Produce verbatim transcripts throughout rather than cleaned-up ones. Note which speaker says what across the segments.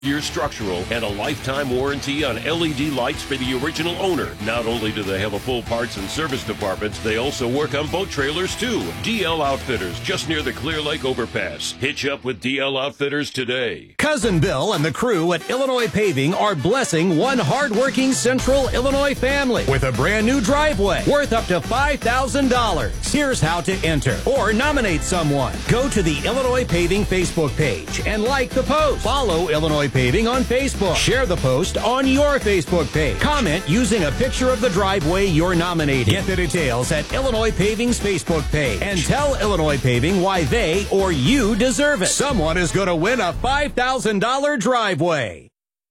Speaker 1: Year structural and a lifetime warranty on L E D lights for the original owner. Not only do they have a full parts and service department, they also work on boat trailers too. D L Outfitters, just near the Clear Lake overpass. Hitch up with D L Outfitters today.
Speaker 2: Cousin Bill and the crew at Illinois Paving are blessing one hardworking Central Illinois family with a brand new driveway worth up to five thousand dollars. Here's how to enter or nominate someone. Go to the Illinois Paving Facebook page and like the post. Follow Illinois Paving on Facebook. Share the post on your Facebook page. Comment using a picture of the driveway you're nominating. Get the details at Illinois Paving's Facebook page and tell Illinois Paving why they or you deserve it. Someone is going to win a five thousand dollars driveway.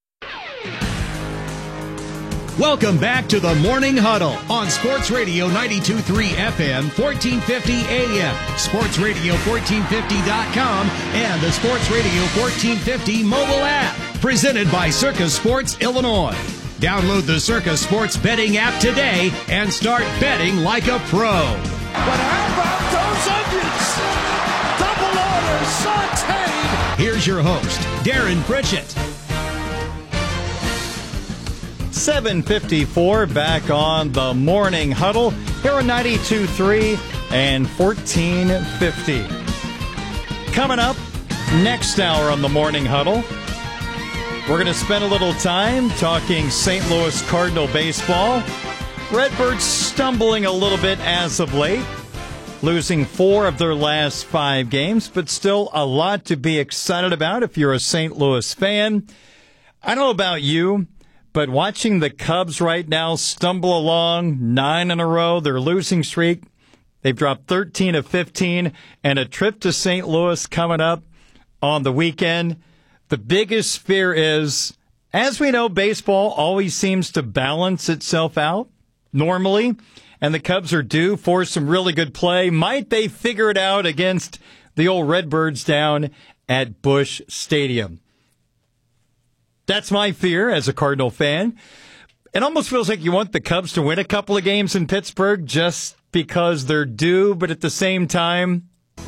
Speaker 3: Welcome back to the Morning Huddle on Sports Radio ninety-two point three F M, fourteen fifty A M, sports radio fourteen fifty dot com, and the Sports Radio fourteen fifty mobile app. Presented by Circus Sports Illinois. Download the Circus Sports betting app today and start betting like a pro.
Speaker 4: But how about those onions? Double order, sauteed.
Speaker 3: Here's your host, Darren Pritchett.
Speaker 5: seven fifty-four back on the Morning Huddle here on ninety-two point three and fourteen fifty. Coming up next hour on the Morning Huddle, we're going to spend a little time talking Saint Louis Cardinal baseball. Redbirds stumbling a little bit as of late, losing four of their last five games, but still a lot to be excited about if you're a Saint Louis fan. I don't know about you, but watching the Cubs right now stumble along, nine in a row, their losing streak, they've dropped thirteen of fifteen, and a trip to Saint Louis coming up on the weekend. The biggest fear is, as we know, baseball always seems to balance itself out normally, and the Cubs are due for some really good play. Might they figure it out against the old Redbirds down at Busch Stadium? That's my fear as a Cardinal fan. It almost feels like you want the Cubs to win a couple of games in Pittsburgh just because they're due, but at the same time,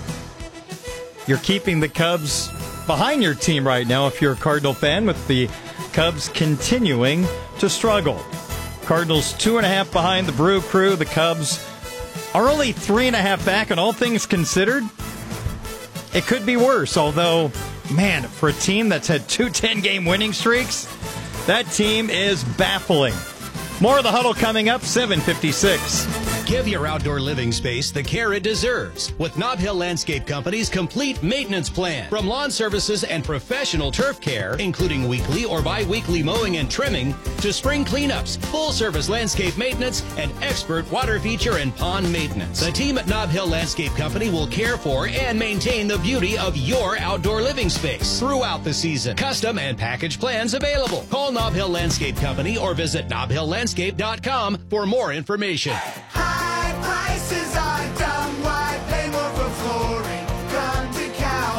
Speaker 5: you're keeping the Cubs behind your team right now if you're a Cardinal fan, with the Cubs continuing to struggle. Cardinals two and a half behind the Brew Crew. The Cubs are only three and a half back, and all things considered, it could be worse, although, man, for a team that's had two ten-game winning streaks, that team is baffling. More of the Huddle coming up, seven fifty-six.
Speaker 6: Give your outdoor living space the care it deserves with Nob Hill Landscape Company's complete maintenance plan. From lawn services and professional turf care, including weekly or bi-weekly mowing and trimming, to spring cleanups, full-service landscape maintenance, and expert water feature and pond maintenance. The team at Nob Hill Landscape Company will care for and maintain the beauty of your outdoor living space throughout the season. Custom and package plans available. Call Nob Hill Landscape Company or visit nob hill landscape dot com for more information.
Speaker 4: High prices are dumb. Why pay more for flooring? Come to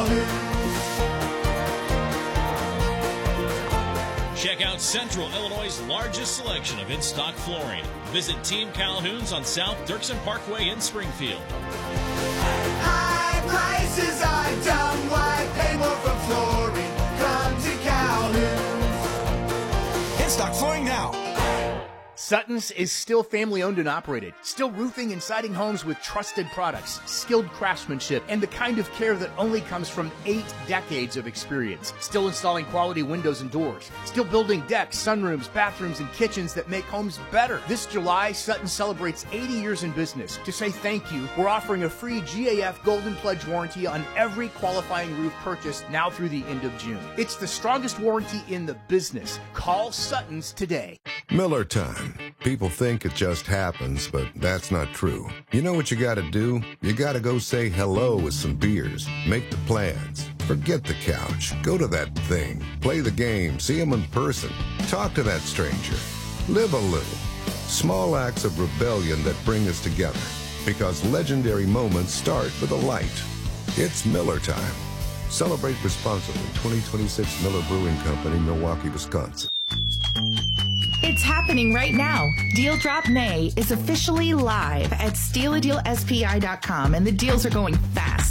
Speaker 4: Calhoun.
Speaker 7: Check out Central Illinois' largest selection of in-stock flooring. Visit Team Calhoun's on South Dirksen Parkway in Springfield.
Speaker 4: High prices are dumb. Why pay more for flooring? Come to Calhoun.
Speaker 8: In-stock flooring now.
Speaker 9: Sutton's is still family-owned and operated, still roofing and siding homes with trusted products, skilled craftsmanship, and the kind of care that only comes from eight decades of experience. Still installing quality windows and doors, still building decks, sunrooms, bathrooms, and kitchens that make homes better. This July, Sutton celebrates eighty years in business. To say thank you, we're offering a free G A F Golden Pledge warranty on every qualifying roof purchased now through the end of June. It's the strongest warranty in the business. Call Sutton's today.
Speaker 10: Miller time. People think it just happens, but that's not true. You know what you gotta do? You gotta go say hello with some beers. Make the plans. Forget the couch. Go to that thing. Play the game. See them in person. Talk to that stranger. Live a little. Small acts of rebellion that bring us together. Because legendary moments start with a light. It's Miller time. Celebrate responsibly. twenty twenty-six Miller Brewing Company, Milwaukee, Wisconsin.
Speaker 11: It's happening right now. Deal Drop May is officially live at steal a deal s p i dot com, and the deals are going fast.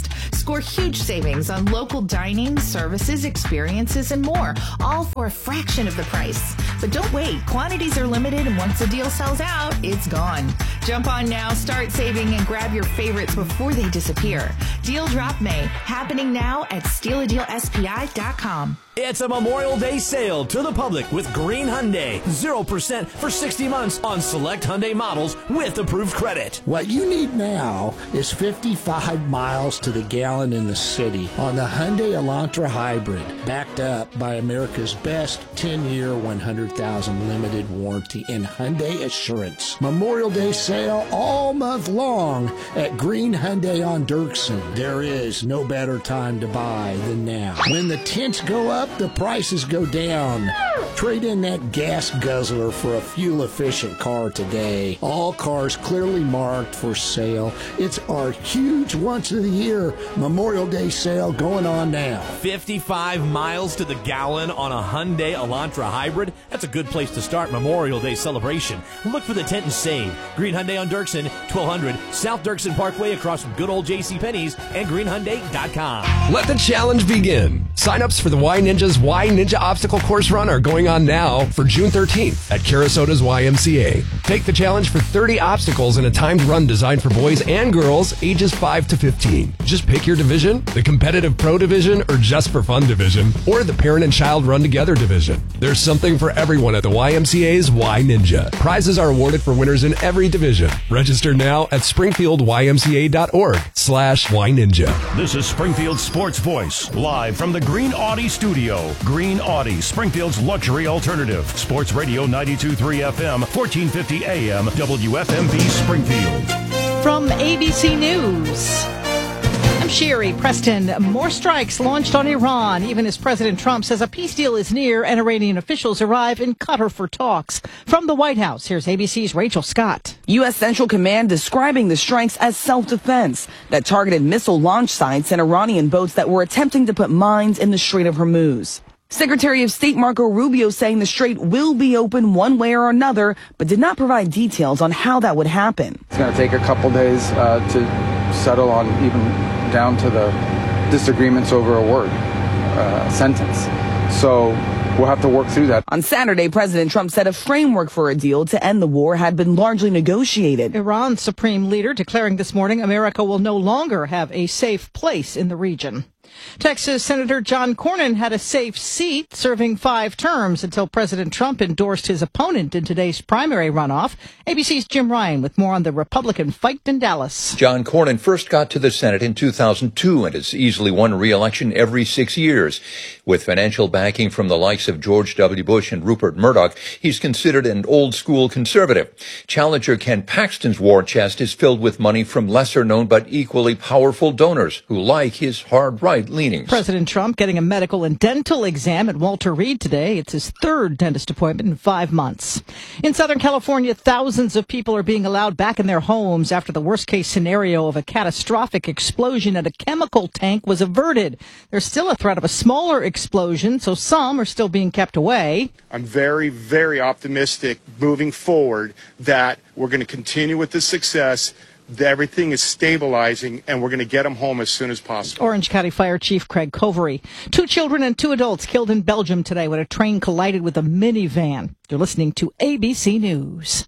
Speaker 11: Score huge savings on local dining, services, experiences, and more, all for a fraction of the price. But don't wait. Quantities are limited, and once a deal sells out, it's gone. Jump on now, start saving, and grab your favorites before they disappear. Deal Drop May, happening now at steal a deal S P I dot com.
Speaker 8: It's a Memorial Day sale to the public with Green Hyundai. zero percent for sixty months on select Hyundai models with approved credit.
Speaker 12: What you need now is fifty-five miles to the gallon in the city on the Hyundai Elantra Hybrid, backed up by America's best ten-year, one hundred thousand limited warranty and Hyundai Assurance. Memorial Day sale all month long at Green Hyundai on Dirksen. There is no better time to buy than now. When the tints go up, the prices go down. Trade in that gas guzzler for a fuel-efficient car today. All cars clearly marked for sale. It's our huge once-of-the-year Memorial Day sale going on now.
Speaker 8: fifty-five miles to the gallon on a Hyundai Elantra Hybrid? That's a good place to start Memorial Day celebration. Look for the tent and save. Green Hyundai on Dirksen, twelve hundred South Dirksen Parkway across from good old JCPenney's and green hyundai dot com.
Speaker 13: Let the challenge begin. Sign-ups for the Y Ninja's Y Ninja Obstacle Course Run are going on now for June thirteenth at Carasota's Y M C A. Take the challenge for thirty obstacles in a timed run designed for boys and girls ages five to fifteen. Just pick your division, the competitive pro division or just for fun division, or the parent and child run together division. There's something for everyone at the Y M C A's Y Ninja. Prizes are awarded for winners in every division. Register now at springfield y m c a dot org slash Y Ninja.
Speaker 14: This is Springfield's Sports Voice, live from the Green Audi studio. Green Audi, Springfield's luxury alternative. Sports Radio ninety-two point three F M, fourteen fifty A M, W F M V Springfield.
Speaker 15: From A B C News, I'm Sherry Preston. More strikes launched on Iran, even as President Trump says a peace deal is near and Iranian officials arrive in Qatar for talks. From the White House, here's A B C's Rachel Scott.
Speaker 16: U S. Central Command describing the strikes as self-defense that targeted missile launch sites and Iranian boats that were attempting to put mines in the Strait of Hormuz. Secretary of State Marco Rubio saying the strait will be open one way or another, but did not provide details on how that would happen.
Speaker 17: It's going to take a couple days uh, to settle on even down to the disagreements over a word, uh, sentence. So we'll have to work through that.
Speaker 16: On Saturday, President Trump said a framework for a deal to end the war had been largely negotiated.
Speaker 15: Iran's supreme leader declaring this morning America will no longer have a safe place in the region. Texas Senator John Cornyn had a safe seat, serving five terms until President Trump endorsed his opponent in today's primary runoff. A B C's Jim Ryan with more on the Republican fight in Dallas.
Speaker 18: John Cornyn first got to the Senate in two thousand two and has easily won re-election every six years. With financial backing from the likes of George W. Bush and Rupert Murdoch, he's considered an old-school conservative. Challenger Ken Paxton's war chest is filled with money from lesser-known but equally powerful donors who like his hard-right leanings.
Speaker 15: President Trump getting a medical and dental exam at Walter Reed today. It's his third dentist appointment in five months. In Southern California, thousands of people are being allowed back in their homes after the worst-case scenario of a catastrophic explosion at a chemical tank was averted. There's still a threat of a smaller explosion, so some are still being kept away.
Speaker 19: I'm very, very optimistic moving forward that we're going to continue with this success. Everything is stabilizing, and we're going to get them home as soon as possible.
Speaker 15: Orange County Fire Chief Craig Covery. Two children and two adults killed in Belgium today when a train collided with a minivan. You're listening to A B C News.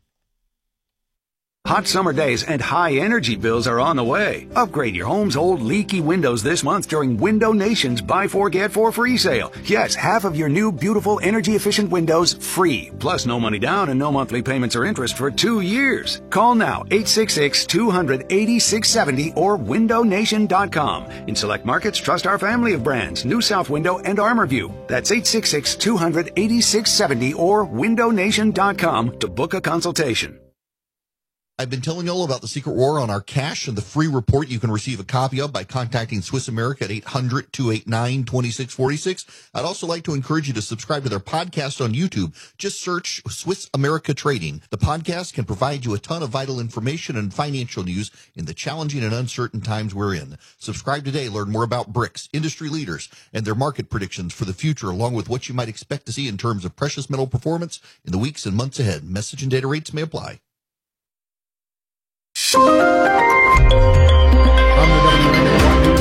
Speaker 20: Hot summer days and high energy bills are on the way. Upgrade your home's old leaky windows this month during Window Nation's Buy Four Get Four free sale. Yes, half of your new beautiful energy efficient windows free. Plus no money down and no monthly payments or interest for two years. Call now eight six six, two hundred, eighty-six seventy or window nation dot com. In select markets, trust our family of brands, New South Window and Armorview. That's eight six six, two hundred, eighty-six seventy or window nation dot com to book a consultation.
Speaker 21: I've been telling you all about the Secret War on our cash and the free report you can receive a copy of by contacting Swiss America at eight hundred, two eight nine, two six four six. I'd also like to encourage you to subscribe to their podcast on YouTube. Just search Swiss America Trading. The podcast can provide you a ton of vital information and financial news in the challenging and uncertain times we're in. Subscribe today. Learn more about B R I C S, industry leaders, and their market predictions for the future, along with what you might expect to see in terms of precious metal performance in the weeks and months ahead. Message and data rates may apply. I'm the W N A one Newsroom. I'm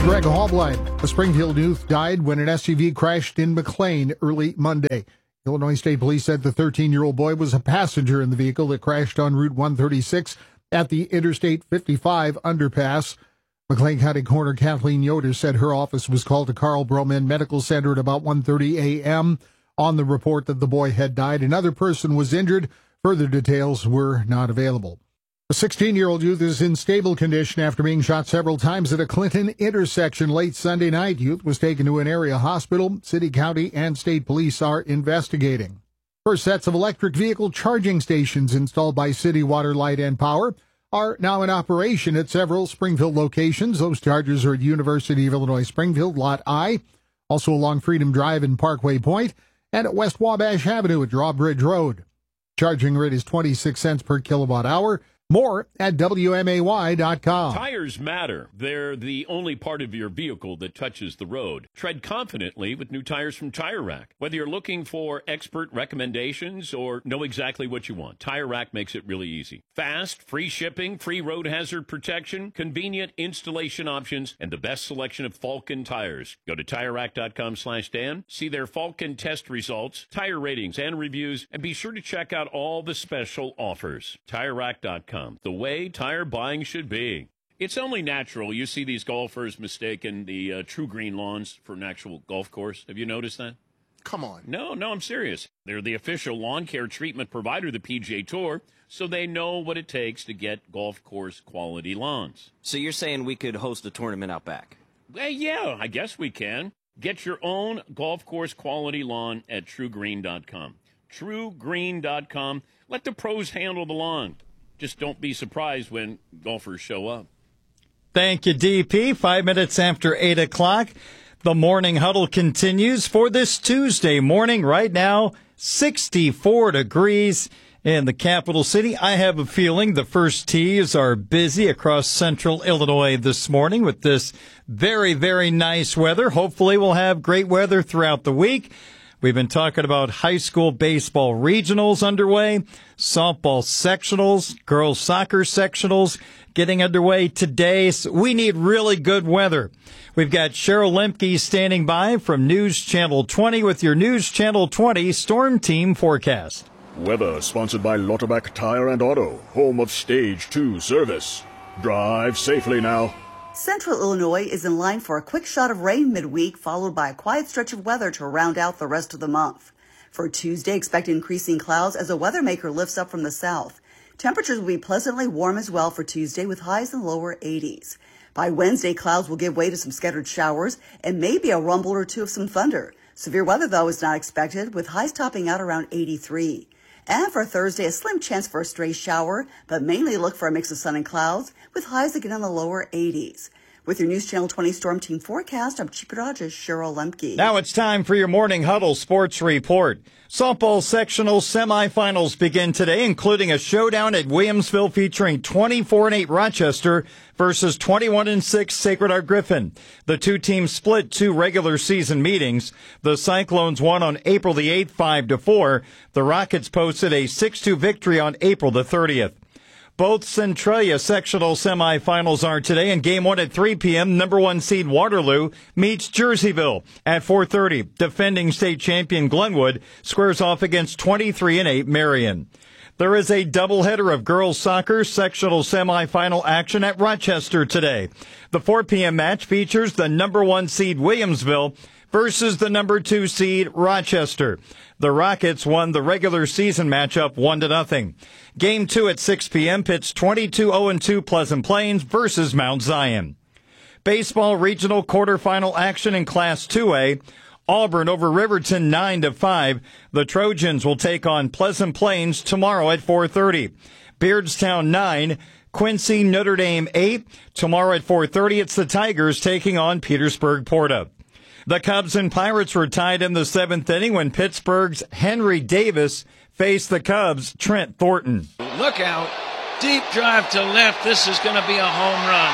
Speaker 1: Greg Hallblind. A Springfield youth died when an S U V crashed in McLean early Monday. Illinois State Police said the thirteen-year-old boy was a passenger in the vehicle that crashed on Route one thirty-six at the Interstate fifty-five underpass. McLean County Coroner Kathleen Yoder said her office was called to Carl Broman Medical Center at about one thirty a.m. on the report that the boy had died. Another person was injured. Further details were not available. A sixteen-year-old youth is in stable condition after being shot several times at a Clinton intersection late Sunday night. Youth was taken to an area hospital. City, county, and state police are investigating. First sets of electric vehicle charging stations installed by City Water, Light, and Power are now in operation at several Springfield locations. Those chargers are at University of Illinois Springfield, Lot I, also along Freedom Drive and Parkway Point, and at West Wabash Avenue at Drawbridge Road. Charging rate is twenty-six cents per kilowatt hour. More at W M A Y dot com.
Speaker 22: Tires matter. They're the only part of your vehicle that touches the road. Tread confidently with new tires from Tire Rack. Whether you're looking for expert recommendations or know exactly what you want, Tire Rack makes it really easy. Fast, free shipping, free road hazard protection, convenient installation options, and the best selection of Falken tires. Go to Tire Rack dot com slash Dan, see their Falken test results, tire ratings, and reviews, and be sure to check out all the special offers. Tire Rack dot com. The way tire buying should be. It's only natural you see these golfers mistaking the uh, True Green lawns for an actual golf course. Have you noticed that?
Speaker 23: Come on.
Speaker 22: No, no, I'm serious. They're the official lawn care treatment provider of the P G A Tour, so they know what it takes to get golf course quality lawns.
Speaker 24: So you're saying we could host a tournament out back?
Speaker 22: Well, yeah, I guess we can. Get your own golf course quality lawn at True Green dot com. True Green dot com. Let the pros handle the lawn. Just don't be surprised when golfers show up.
Speaker 5: Thank you, D P. Five minutes after eight o'clock. The morning huddle continues for this Tuesday morning. Right now, sixty-four degrees in the capital city. I have a feeling the first tees are busy across central Illinois this morning with this very, very nice weather. Hopefully we'll have great weather throughout the week. We've been talking about high school baseball regionals underway, softball sectionals, girls soccer sectionals getting underway today. So we need really good weather. We've got Cheryl Lemke standing by from News Channel twenty with your News Channel twenty Storm Team forecast.
Speaker 25: Weather sponsored by Lauterbach Tire and Auto, home of Stage two service. Drive safely now.
Speaker 26: Central Illinois is in line for a quick shot of rain midweek, followed by a quiet stretch of weather to round out the rest of the month. For Tuesday, expect increasing clouds as a weather maker lifts up from the south. Temperatures will be pleasantly warm as well for Tuesday with highs in the lower eighties. By Wednesday, clouds will give way to some scattered showers and maybe a rumble or two of some thunder. Severe weather, though, is not expected, with highs topping out around eighty-three. And for Thursday, a slim chance for a stray shower, but mainly look for a mix of sun and clouds, with highs again in the lower eighties. With your News Channel twenty Storm Team forecast, I'm Chief Meteorologist Cheryl Lemke.
Speaker 5: Now it's time for your Morning Huddle Sports Report. Softball sectional semifinals begin today, including a showdown at Williamsville featuring twenty-four and eight Rochester versus twenty-one and six Sacred Heart Griffin. The two teams split two regular season meetings. The Cyclones won on April the eighth, five to four. The Rockets posted a six two victory on April the thirtieth. Both Centralia sectional semifinals are today, and game one at three p.m. Number one seed Waterloo meets Jerseyville at four thirty. Defending state champion Glenwood squares off against twenty-three and eight Marion. There is a doubleheader of girls soccer sectional semifinal action at Rochester today. The four p.m. match features the number one seed Williamsville versus the number two seed Rochester. The Rockets won the regular season matchup one to nothing. Game two at six p.m. pits twenty-two oh two Pleasant Plains versus Mount Zion. Baseball regional quarterfinal action in Class two A. Auburn over Riverton nine to five. The Trojans will take on Pleasant Plains tomorrow at four thirty. Beardstown nine. Quincy Notre Dame eight. Tomorrow at four thirty, it's the Tigers taking on Petersburg Porta. The Cubs and Pirates were tied in the seventh inning when Pittsburgh's Henry Davis faced the Cubs' Trent Thornton.
Speaker 27: Look out. Deep drive to left. This is going to be a home run.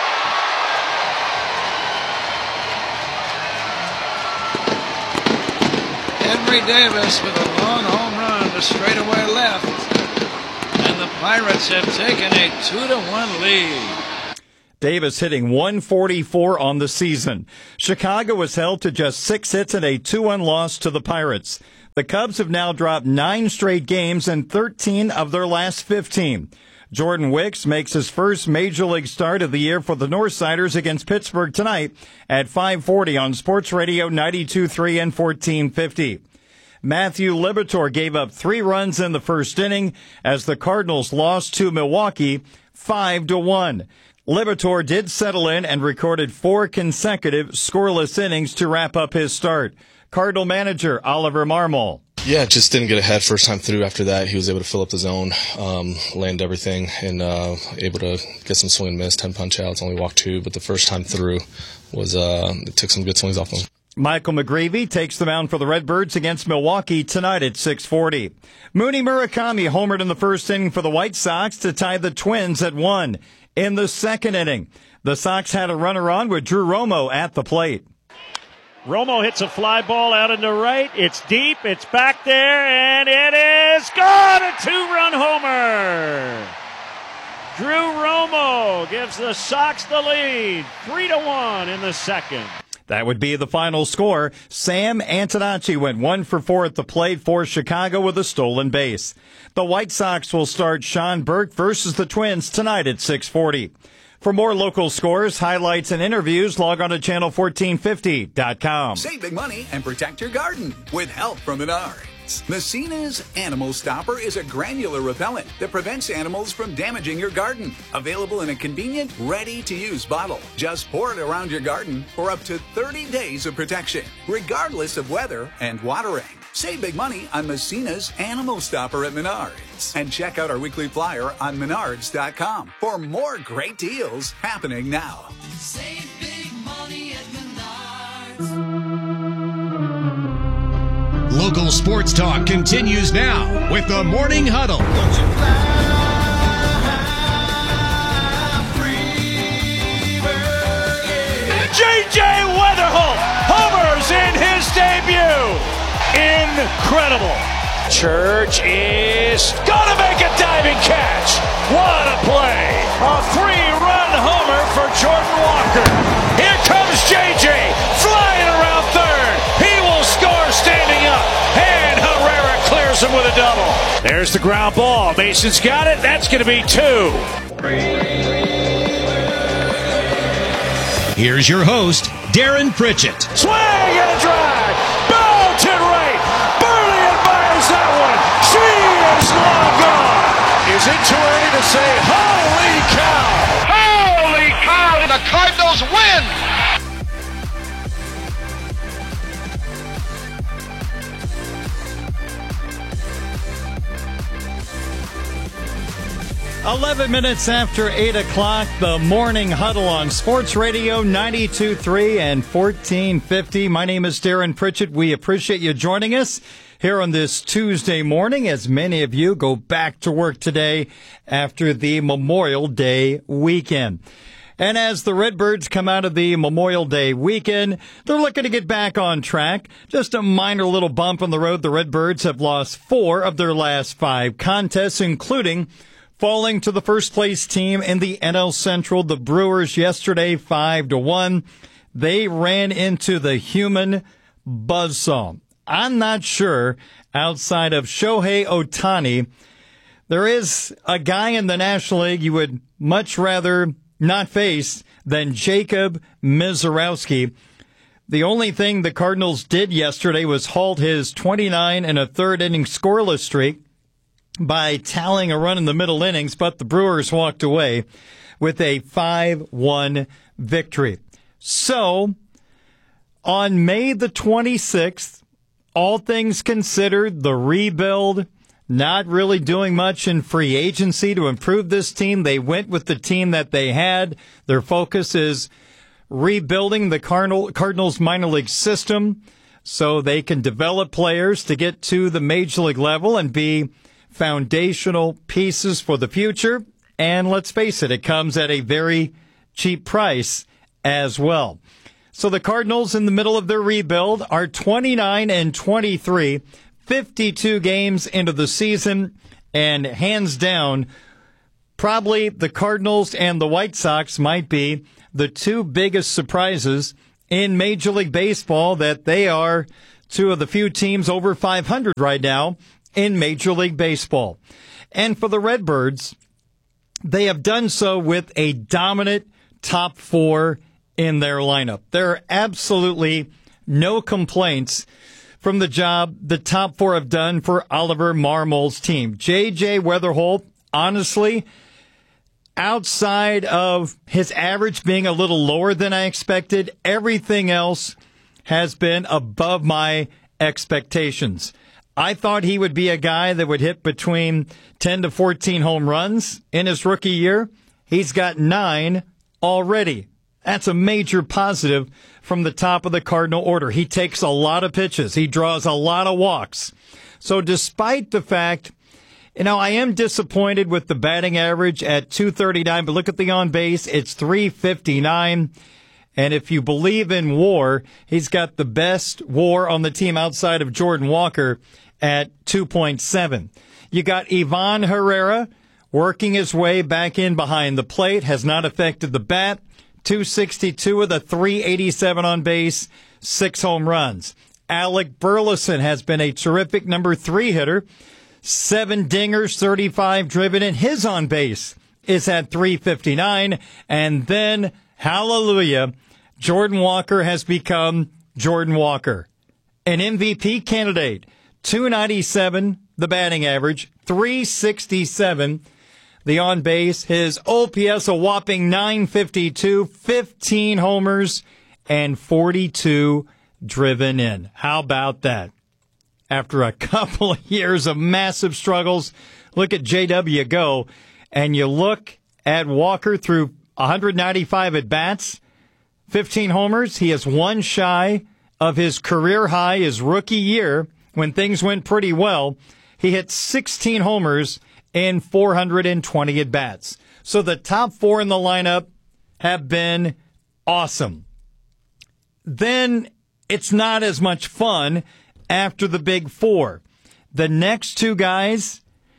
Speaker 27: Henry Davis with a long home run to straightaway left. And the Pirates have taken a two to one lead.
Speaker 5: Davis hitting one forty-four on the season. Chicago was held to just six hits and a two one loss to the Pirates. The Cubs have now dropped nine straight games and thirteen of their last fifteen. Jordan Wicks makes his first Major League start of the year for the Northsiders against Pittsburgh tonight at five forty on Sports Radio ninety-two point three and fourteen fifty. Matthew Liberatore gave up three runs in the first inning as the Cardinals lost to Milwaukee five to one. Liberatore did settle in and recorded four consecutive scoreless innings to wrap up his start. Cardinal manager Oliver Marmol.
Speaker 2: Yeah, just didn't get ahead first time through. After that, he was able to fill up the zone, um, land everything, and uh, able to get some swing and miss, ten punch outs, only walked two, but the first time through was uh, it took some good swings off him.
Speaker 5: Michael McGreevy takes the mound for the Redbirds against Milwaukee tonight at six forty. Mooney Murakami homered in the first inning for the White Sox to tie the Twins at one. In the second inning, the Sox had a runner on with Drew Romo at the plate.
Speaker 3: Romo hits a fly ball out into right. It's deep. It's back there, and it is gone. A two-run homer. Drew Romo gives the Sox the lead, three to one in the second.
Speaker 5: That would be the final score. Sam Antonacci went one for four at the plate for Chicago with a stolen base. The White Sox will start Sean Burke versus the Twins tonight at six forty. For more local scores, highlights, and interviews, log on to channel fourteen fifty dot com.
Speaker 4: Save big money and protect your garden with help from Menards. Messina's Animal Stopper is a granular repellent that prevents animals from damaging your garden. Available in a convenient, ready-to-use bottle. Just pour it around your garden for up to thirty days of protection, regardless of weather and watering. Save big money on Messina's Animal Stopper at Menards. And check out our weekly flyer on menards dot com for more great deals happening now.
Speaker 6: Save big money at Menards.
Speaker 7: Local sports talk continues now with the Morning Huddle.
Speaker 3: J J Weatherholt homers in his debut. Incredible. Church is gonna make a diving catch. What a play. A three-run homer for Jordan Walker. Here comes J J flying around third. He will score standing up. And Herrera clears him with a double. There's the ground ball. Mason's got it. That's going to be two.
Speaker 7: Here's your host, Darren Pritchett.
Speaker 3: Swing and a drive. Belted right. Burley admires that one. She is long gone. Is it too early to say, holy cow?
Speaker 9: Holy cow, and the Cardinals win!
Speaker 5: eleven minutes after eight o'clock, the Morning Huddle on Sports Radio ninety-two point three and fourteen fifty. My name is Darren Pritchett. We appreciate you joining us here on this Tuesday morning as many of you go back to work today after the Memorial Day weekend. And as the Redbirds come out of the Memorial Day weekend, they're looking to get back on track. Just a minor little bump on the road. The Redbirds have lost four of their last five contests, including falling to the first place team in the N L Central, the Brewers, yesterday, five to one. They ran into the human buzzsaw. I'm not sure, outside of Shohei Ohtani, there is a guy in the National League you would much rather not face than Jacob Misiorowski. The only thing the Cardinals did yesterday was halt his twenty-nine and a third inning scoreless streak by tallying a run in the middle innings, but the Brewers walked away with a five one victory. So, on May the twenty-sixth, all things considered, the rebuild, not really doing much in free agency to improve this team. They went with the team that they had. Their focus is rebuilding the Cardinals minor league system so they can develop players to get to the major league level and be foundational pieces for the future. And let's face it, it comes at a very cheap price as well. So the Cardinals, in the middle of their rebuild, are twenty-nine and twenty-three, fifty-two games into the season, and hands down, probably the Cardinals and the White Sox might be the two biggest surprises in Major League Baseball, that they are two of the few teams over five hundred right now in Major League Baseball. And for the Redbirds, they have done so with a dominant top four in their lineup. There are absolutely no complaints from the job the top four have done for Oliver Marmol's team. J J Weatherholt, honestly, outside of his average being a little lower than I expected, everything else has been above my expectations. I thought he would be a guy that would hit between ten to fourteen home runs in his rookie year. He's got nine already. That's a major positive from the top of the Cardinal order. He takes a lot of pitches. He draws a lot of walks. So despite the fact, you know, I am disappointed with the batting average at two thirty-nine, but look at the on base. It's three fifty-nine. And if you believe in WAR, he's got the best WAR on the team outside of Jordan Walker at two point seven. You got Ivan Herrera working his way back in behind the plate, has not affected the bat. two sixty-two with a three eighty-seven on base, six home runs. Alec Burleson has been a terrific number three hitter. Seven dingers, thirty-five driven in. His on base is at three fifty-nine. And then, hallelujah, Jordan Walker has become Jordan Walker. An M V P candidate. two ninety-seven, the batting average. three sixty-seven, the on base. His O P S a whopping nine fifty-two, fifteen homers, and forty-two driven in. How about that? After a couple of years of massive struggles, look at J W go, and you look at Walker through one ninety-five at-bats, fifteen homers. He is one shy of his career high his rookie year when things went pretty well. He hit sixteen homers in four hundred twenty at-bats. So the top four in the lineup have been awesome. Then it's not as much fun after the big four. The next two guys,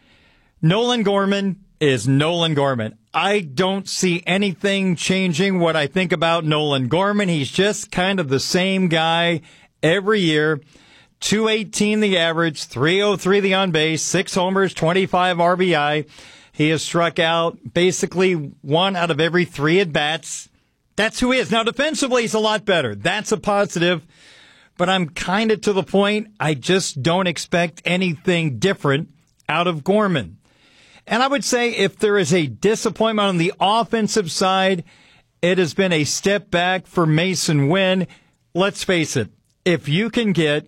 Speaker 5: Nolan Gorman is Nolan Gorman. I don't see anything changing what I think about Nolan Gorman. He's just kind of the same guy every year. two eighteen the average, three oh three the on base, six homers, twenty-five R B I. He has struck out basically one out of every three at-bats. That's who he is. Now, defensively, he's a lot better. That's a positive. But I'm kind of to the point, I just don't expect anything different out of Gorman. And I would say if there is a disappointment on the offensive side, it has been a step back for Mason Wynn. Let's face it, if you can get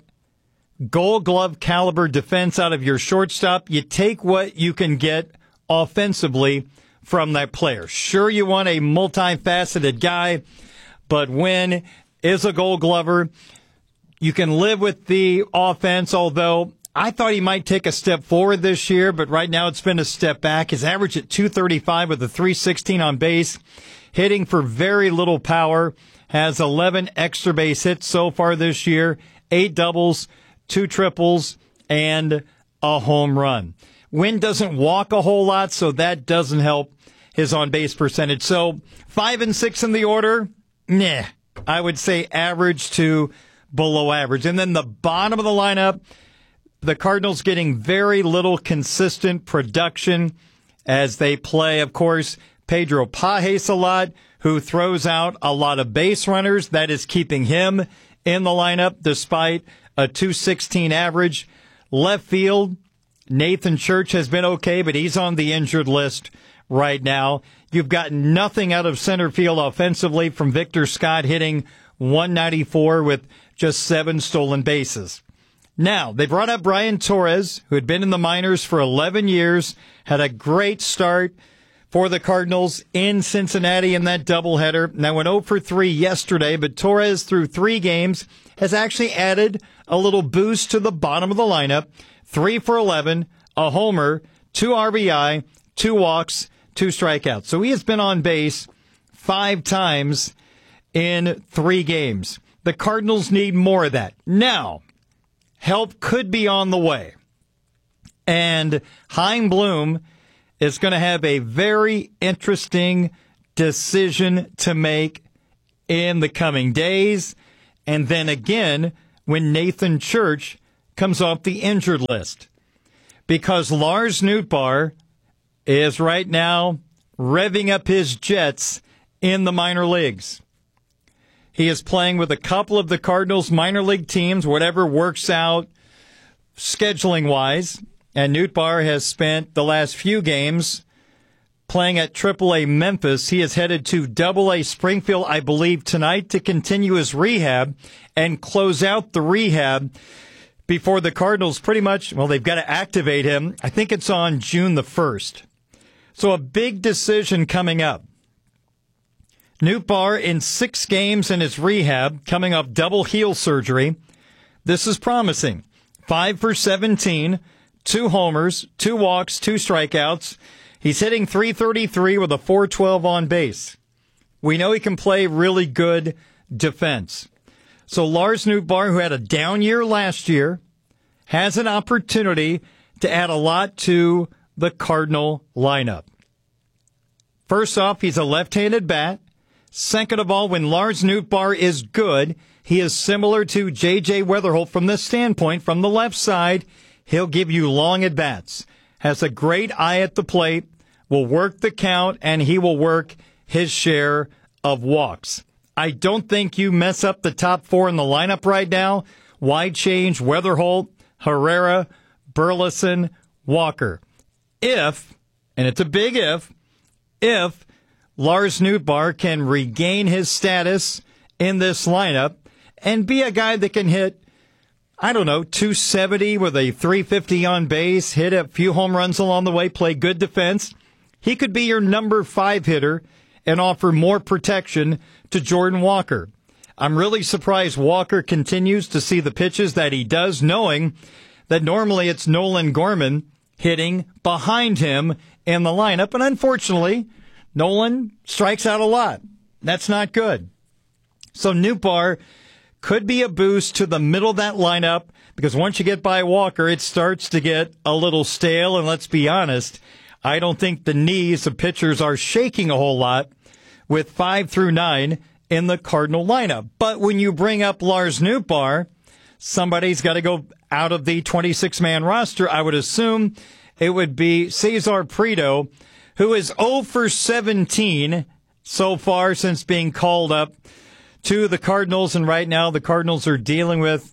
Speaker 5: Gold Glove caliber defense out of your shortstop, you take what you can get offensively from that player. Sure, you want a multifaceted guy, but Wynn is a Gold Glover. You can live with the offense, although I thought he might take a step forward this year, but right now it's been a step back. His average at two thirty-five with a three sixteen on base, hitting for very little power, has eleven extra base hits so far this year, eight doubles, two triples, and a home run. Wynn doesn't walk a whole lot, so that doesn't help his on-base percentage. So five and six in the order, nah, I would say average to below average. And then the bottom of the lineup, the Cardinals getting very little consistent production as they play, of course, Pedro Pajes a lot, who throws out a lot of base runners. That is keeping him in the lineup despite a two sixteen average. Left field, Nathan Church has been okay, but he's on the injured list right now. You've got nothing out of center field offensively from Victor Scott, hitting one ninety-four with just seven stolen bases. Now, they brought up Brian Torres, who had been in the minors for eleven years, had a great start for the Cardinals in Cincinnati in that doubleheader. Now went oh for three yesterday, but Torres, through three games, has actually added a little boost to the bottom of the lineup. three for eleven, a homer, two R B I, two walks, two strikeouts. So he has been on base five times in three games. The Cardinals need more of that. Now, help could be on the way. And Chaim Bloom is going to have a very interesting decision to make in the coming days. And then again, when Nathan Church comes off the injured list. Because Lars Nootbaar is right now revving up his jets in the minor leagues. He is playing with a couple of the Cardinals minor league teams, whatever works out scheduling-wise. And Nootbaar has spent the last few games playing at triple A Memphis. He is headed to double A Springfield, I believe, tonight to continue his rehab and close out the rehab before the Cardinals pretty much, well, they've got to activate him. I think it's on June the first. So a big decision coming up. Nootbaar in six games in his rehab, coming off double heel surgery. This is promising. Five for seventeen, two homers, two walks, two strikeouts. He's hitting three thirty-three with a four twelve on base. We know he can play really good defense. So Lars Nootbaar, who had a down year last year, has an opportunity to add a lot to the Cardinal lineup. First off, he's a left-handed bat. Second of all, when Lars Nootbaar is good, he is similar to J J Weatherholt from this standpoint. From the left side, he'll give you long at-bats. Has a great eye at the plate, will work the count, and he will work his share of walks. I don't think you mess up the top four in the lineup right now. Wide change, Weatherholt, Herrera, Burleson, Walker. If, and it's a big if, if Lars Nootbaar can regain his status in this lineup and be a guy that can hit, I don't know, two seventy with a three fifty on base, hit a few home runs along the way, play good defense, he could be your number five hitter and offer more protection to Jordan Walker. I'm really surprised Walker continues to see the pitches that he does, knowing that normally it's Nolan Gorman hitting behind him in the lineup. And unfortunately, Nolan strikes out a lot. That's not good. So Nootbaar could be a boost to the middle of that lineup, because once you get by Walker, it starts to get a little stale. And let's be honest, I don't think the knees of pitchers are shaking a whole lot with five through nine in the Cardinal lineup. But when you bring up Lars Nootbaar, somebody's got to go out of the twenty-six man roster. I would assume it would be Cesar Prieto, who is zero for seventeen so far since being called up to the Cardinals. And right now the Cardinals are dealing with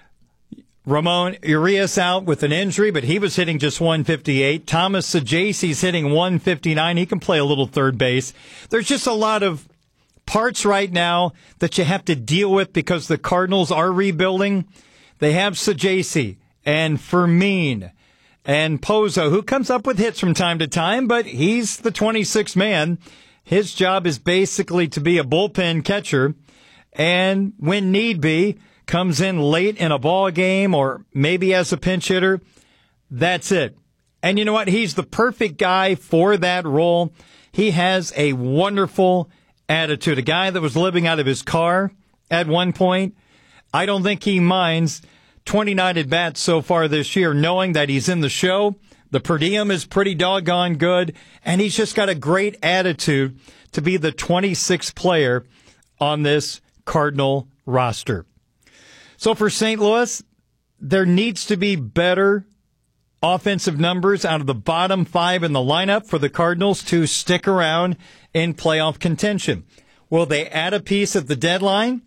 Speaker 5: Ramon Urias out with an injury, but he was hitting just one fifty-eight. Thomas Sajaci's hitting one fifty-nine. He can play a little third base. There's just a lot of parts right now that you have to deal with because the Cardinals are rebuilding. They have Sajaci and Fermin and Pozo, who comes up with hits from time to time, but he's the twenty-sixth man. His job is basically to be a bullpen catcher, and when need be, comes in late in a ball game or maybe as a pinch hitter. That's it. And you know what? He's the perfect guy for that role. He has a wonderful attitude. A guy that was living out of his car at one point. I don't think he minds twenty-nine at-bats so far this year, knowing that he's in the show. The per diem is pretty doggone good, and he's just got a great attitude to be the twenty-sixth player on this Cardinal roster. So for Saint Louis, there needs to be better offensive numbers out of the bottom five in the lineup for the Cardinals to stick around in playoff contention. Will they add a piece at the deadline?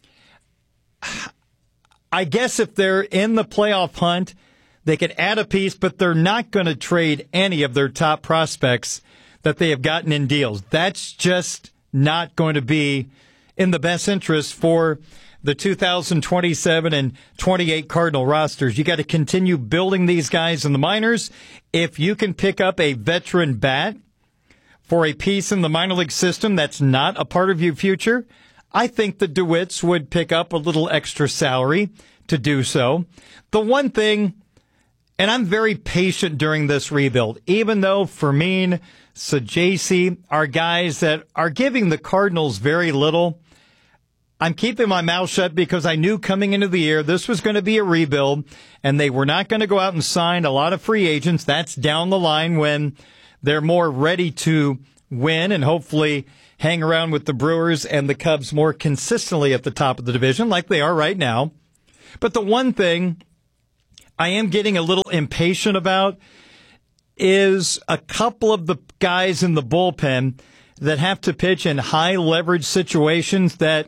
Speaker 5: I guess if they're in the playoff hunt, they could add a piece, but they're not going to trade any of their top prospects that they have gotten in deals. That's just not going to be in the best interest for the two thousand twenty-seven and twenty-eight Cardinal rosters. You got to continue building these guys in the minors. If you can pick up a veteran bat for a piece in the minor league system that's not a part of your future, I think the DeWitts would pick up a little extra salary to do so. The one thing, and I'm very patient during this rebuild, even though Fermin, Sajaci are guys that are giving the Cardinals very little, I'm keeping my mouth shut because I knew coming into the year this was going to be a rebuild, and they were not going to go out and sign a lot of free agents. That's down the line when they're more ready to win and hopefully hang around with the Brewers and the Cubs more consistently at the top of the division like they are right now. But the one thing I am getting a little impatient about is a couple of the guys in the bullpen that have to pitch in high leverage situations that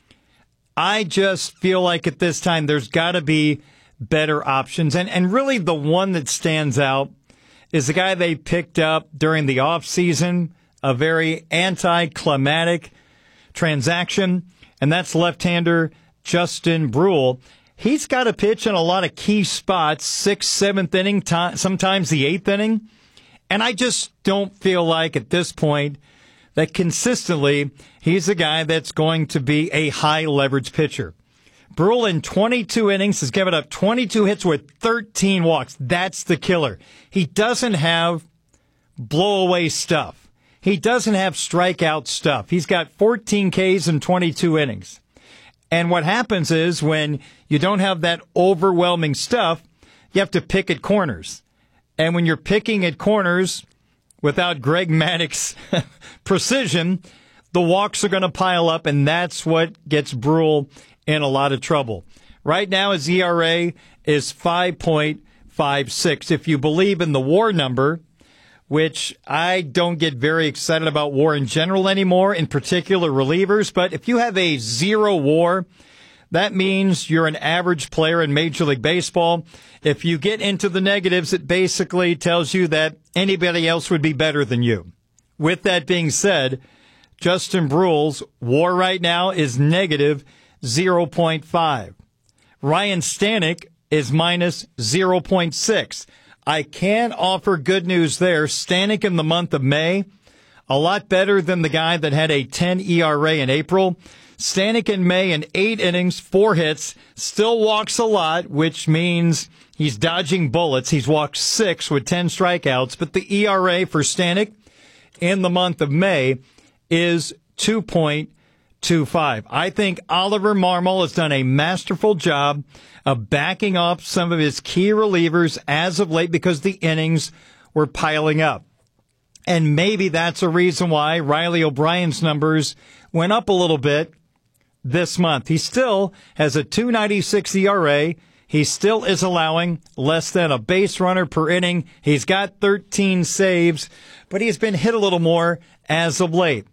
Speaker 5: I just feel like at this time there's got to be better options. And and really the one that stands out is the guy they picked up during the offseason, a very anticlimactic transaction, and that's left-hander Justin Bruihl. He's got to pitch in a lot of key spots, sixth, seventh inning, t- sometimes the eighth inning. And I just don't feel like at this point that consistently he's a guy that's going to be a high-leverage pitcher. Bruihl in twenty-two innings has given up twenty-two hits with thirteen walks. That's the killer. He doesn't have blow-away stuff. He doesn't have strikeout stuff. He's got fourteen Ks in twenty-two innings. And what happens is when you don't have that overwhelming stuff, you have to pick at corners. And when you're picking at corners without Greg Maddox's precision, the walks are going to pile up, and that's what gets Bruihl in a lot of trouble. Right now, his E R A is five point five six. If you believe in the WAR number, which I don't get very excited about WAR in general anymore, in particular relievers, but if you have a zero WAR, that means you're an average player in Major League Baseball. If you get into the negatives, it basically tells you that anybody else would be better than you. With that being said, Justin Bruihl's WAR right now is negative zero point five. Ryan Stanek is minus zero point six. I can offer good news there. Stanek in the month of May, a lot better than the guy that had a ten E R A in April. Stanek in May in eight innings, four hits, still walks a lot, which means he's dodging bullets. He's walked six with ten strikeouts, but the E R A for Stanek in the month of May is two point two five. I think Oliver Marmol has done a masterful job of backing up some of his key relievers as of late because the innings were piling up. And maybe that's a reason why Riley O'Brien's numbers went up a little bit this month. He still has a two ninety-six E R A. He still is allowing less than a base runner per inning. He's got thirteen saves, but he's been hit a little more as of late.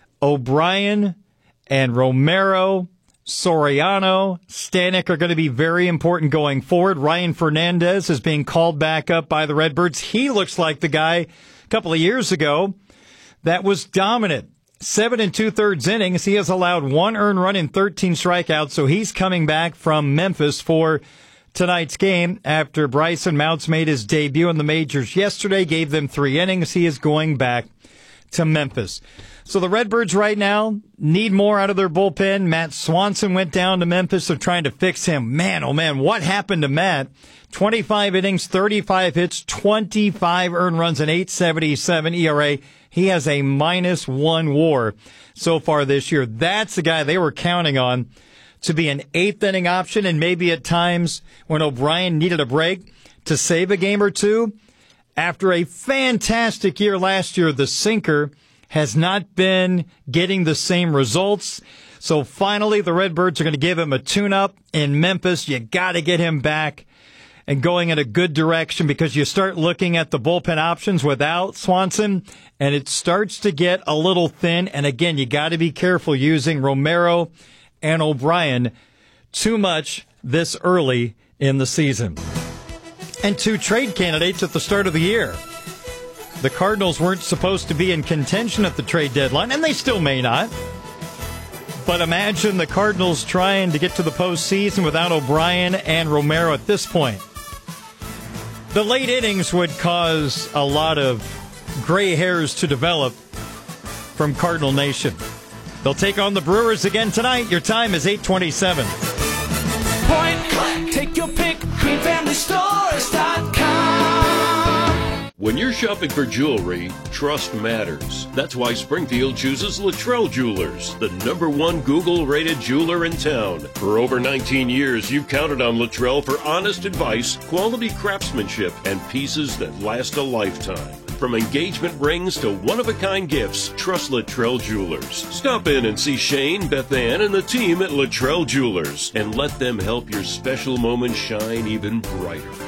Speaker 5: O'Brien and Romero, Soriano, Stanek are going to be very important going forward. Ryan Fernandez is being called back up by the Redbirds. He looks like the guy a couple of years ago that was dominant. Seven and two-thirds innings. He has allowed one earned run and thirteen strikeouts, so he's coming back from Memphis for tonight's game after Bryson Mounts made his debut in the majors yesterday, gave them three innings. He is going back to Memphis. So the Redbirds right now need more out of their bullpen. Matt Swanson went down to Memphis. They're trying to fix him. Man, oh man, what happened to Matt? twenty-five innings, thirty-five hits, twenty-five earned runs, and eight seventy-seven E R A. He has a minus one WAR so far this year. That's the guy they were counting on to be an eighth inning option, and maybe at times when O'Brien needed a break to save a game or two. After a fantastic year last year, the sinker has not been getting the same results. So finally, the Redbirds are going to give him a tune-up in Memphis. You got to get him back and going in a good direction because you start looking at the bullpen options without Swanson, and it starts to get a little thin. And again, you got to be careful using Romero and O'Brien too much this early in the season. And two trade candidates at the start of the year. The Cardinals weren't supposed to be in contention at the trade deadline, and they still may not. But imagine the Cardinals trying to get to the postseason without O'Brien and Romero at this point. The late innings would cause a lot of gray hairs to develop from Cardinal Nation. They'll take on the Brewers again tonight. Your time is eight twenty-seven.
Speaker 6: Point click. Take your pick. green family stores dot com.
Speaker 22: When you're shopping for jewelry, trust matters. That's why Springfield chooses Luttrell Jewelers, the number one Google-rated jeweler in town. For over nineteen years, you've counted on Luttrell for honest advice, quality craftsmanship, and pieces that last a lifetime. From engagement rings to one-of-a-kind gifts, trust Luttrell Jewelers. Stop in and see Shane, Beth Ann, and the team at Luttrell Jewelers, and let them help your special moment shine even brighter.